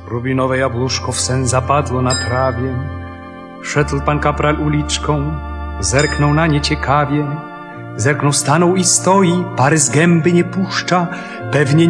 Rubinowe jabłuszko w sen zapadło na trawie. Szedł pan kapral uliczką, zerknął na nie ciekawie. Zerknął, stanął i stoi, pary z gęby nie puszcza, pewnie